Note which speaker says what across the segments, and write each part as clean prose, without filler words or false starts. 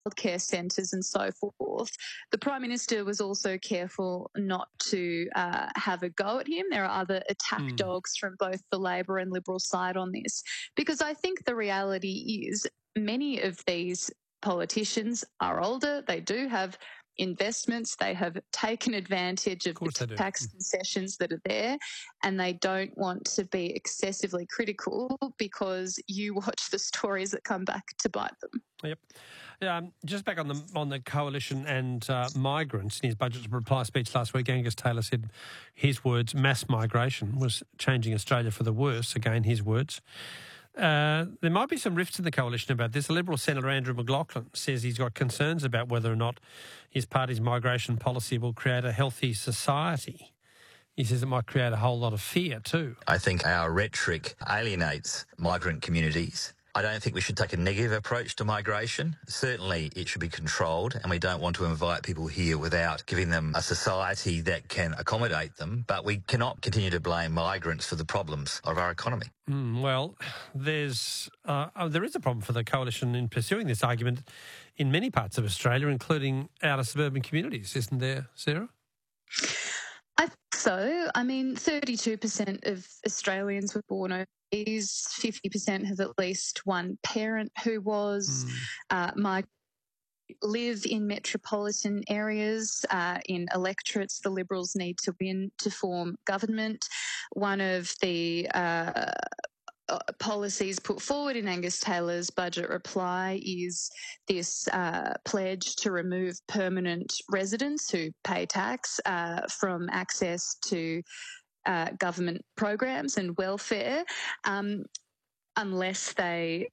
Speaker 1: childcare centres and so forth. The Prime Minister was also careful not to have a go at him. There are other attack dogs from both the Labor and Liberal side on this, because I think the reality is many of these politicians are older. They do have investments. They have taken advantage of the tax concessions that are there, and they don't want to be excessively critical because you watch the stories that come back to bite them.
Speaker 2: Yep. Just back on the coalition and migrants, in his budget reply speech last week, Angus Taylor said his words, mass migration was changing Australia for the worse, again his words. There might be some rifts in the coalition about this. The Liberal Senator Andrew McLaughlin says he's got concerns about whether or not his party's migration policy will create a healthy society. He says it might create a whole lot of fear too.
Speaker 3: I think our rhetoric alienates migrant communities. I don't think we should take a negative approach to migration. Certainly it should be controlled, and we don't want to invite people here without giving them a society that can accommodate them. But we cannot continue to blame migrants for the problems of our economy.
Speaker 2: Well, there is a problem for the coalition in pursuing this argument in many parts of Australia, including outer suburban communities, isn't there, Sarah?
Speaker 1: I think so. I mean, 32% of Australians were born overseas. 50% have at least one parent who was. Live in metropolitan areas, in electorates the Liberals need to win to form government. One of the policies put forward in Angus Taylor's budget reply is this pledge to remove permanent residents who pay tax from access to government programs and welfare unless they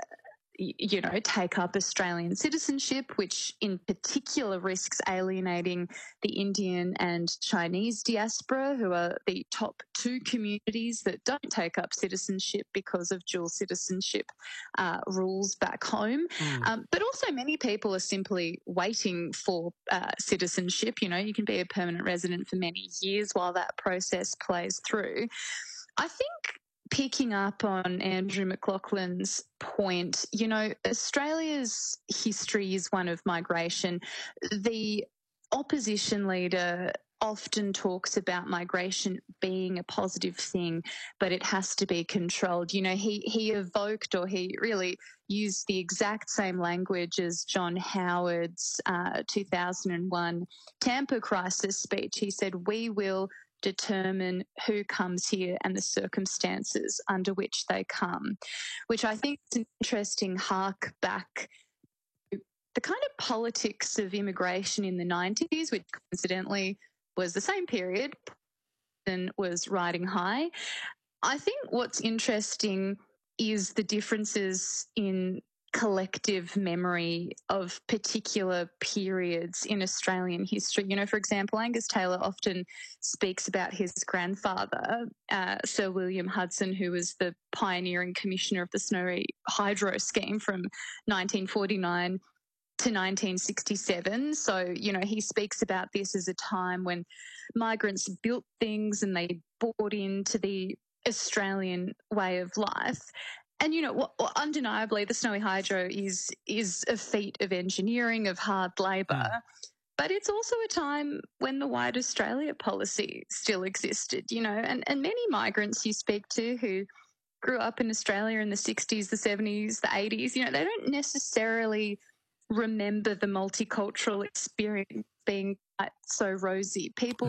Speaker 1: take up Australian citizenship, which in particular risks alienating the Indian and Chinese diaspora, who are the top two communities that don't take up citizenship because of dual citizenship rules back home. But also many people are simply waiting for citizenship. You can be a permanent resident for many years while that process plays through. I think, picking up on Andrew McLaughlin's point, Australia's history is one of migration. The opposition leader often talks about migration being a positive thing, but it has to be controlled. He evoked, or he really used the exact same language as John Howard's 2001 Tampa crisis speech. He said, "We will determine who comes here and the circumstances under which they come," which I think is an interesting hark back to the kind of politics of immigration in the 90s, which coincidentally was the same period and was riding high. I think what's interesting is the differences in collective memory of particular periods in Australian history. For example, Angus Taylor often speaks about his grandfather, Sir William Hudson, who was the pioneering commissioner of the Snowy Hydro scheme from 1949 to 1967. So, he speaks about this as a time when migrants built things and they bought into the Australian way of life. And, undeniably, the Snowy Hydro is a feat of engineering, of hard labour. But it's also a time when the White Australia policy still existed, and many migrants you speak to who grew up in Australia in the 60s, the 70s, the 80s, they don't necessarily remember the multicultural experience being quite so rosy. People,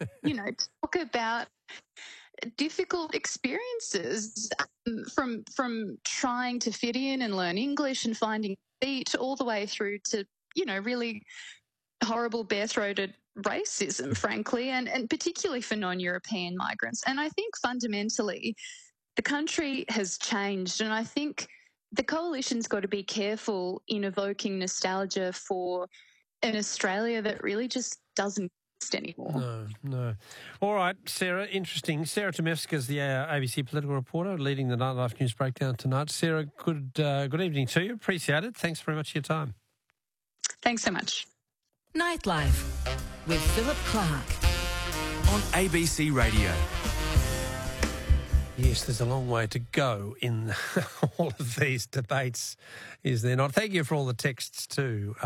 Speaker 1: talk about difficult experiences from trying to fit in and learn English and finding feet all the way through to, really horrible bare-throated racism, frankly, and particularly for non-European migrants. And I think fundamentally the country has changed, and I think the coalition's got to be careful in evoking nostalgia for an Australia that really just doesn't exist anymore.
Speaker 2: No. All right, Sarah, interesting. Sarah Chomevska is the ABC political reporter leading the Nightlife News Breakdown tonight. Sarah, good evening to you. Appreciate it. Thanks very much for your time.
Speaker 1: Thanks so much.
Speaker 4: Nightlife with Philip Clark
Speaker 5: on ABC Radio.
Speaker 2: Yes, there's a long way to go in all of these debates, is there not? Thank you for all the texts too.